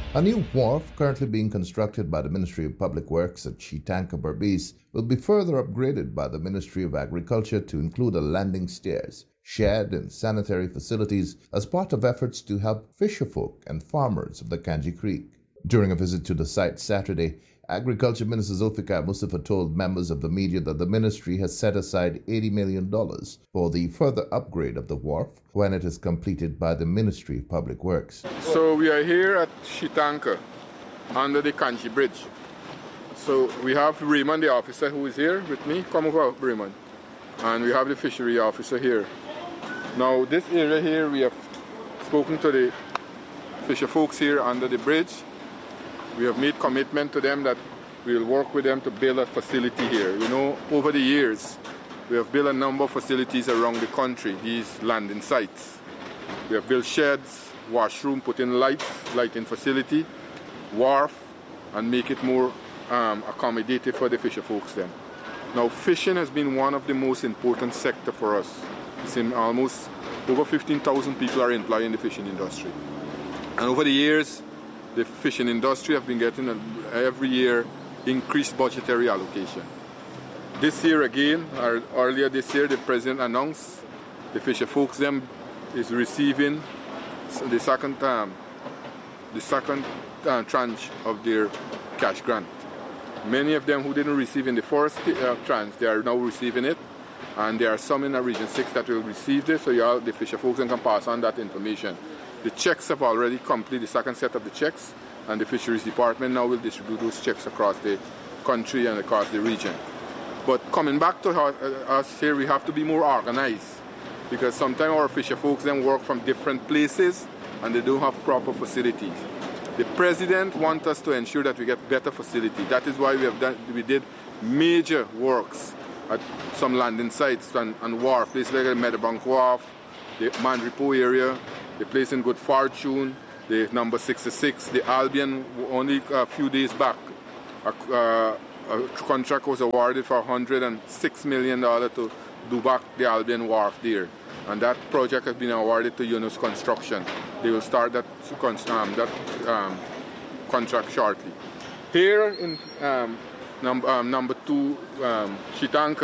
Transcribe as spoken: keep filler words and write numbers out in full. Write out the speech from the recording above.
A new wharf currently being constructed by the Ministry of Public Works at Shitanka Berbice will be further upgraded by the Ministry of Agriculture to include a landing stairs, shed and sanitary facilities as part of efforts to help fisherfolk and farmers of the Kanji Creek. During a visit to the site Saturday, Agriculture Minister Zulfikar Mustafa told members of the media that the ministry has set aside eighty million dollars for the further upgrade of the wharf when it is completed by the Ministry of Public Works. So we are here at Shitanka under the Kanji Bridge. So we have Raymond, the officer, who is here with me. Come over, Raymond. And we have the fishery officer here. Now this area here, we have spoken to the fisher folks here under the bridge. We have made commitment to them that we will work with them to build a facility here. You know, over the years, we have built a number of facilities around the country, these landing sites. We have built sheds, washroom, put in lights, lighting facility, wharf, and make it more um, accommodative for the fisher folks then. Now, fishing has been one of the most important sector for us. It's in almost over fifteen thousand people are employed in the fishing industry. And over the years, the fishing industry have been getting a, every year increased budgetary allocation. This year again, or earlier this year, the president announced the fisher folks them is receiving the second um, the second uh, tranche of their cash grant. Many of them who didn't receive in the first uh, tranche, they are now receiving it, and there are some in the Region six that will receive this, so you all, the fisher folks can pass on that information. The checks have already completed, the second set of the checks, and the Fisheries Department now will distribute those checks across the country and across the region. But coming back to us here, we have to be more organized, because sometimes our fisher folks then work from different places and they don't have proper facilities. The President wants us to ensure that we get better facility. That is why we have done, we did major works at some landing sites and, and wharf, places like the Meadowbank Wharf, the Mandripo area, the place in Good Fortune, the number sixty-six, the Albion. Only a few days back, a, uh, a contract was awarded for one hundred six million dollars to do back the Albion Wharf there. And that project has been awarded to Yunus Construction. They will start that, um, that um, contract shortly. Here in um, num um, number two, um, Shitanka,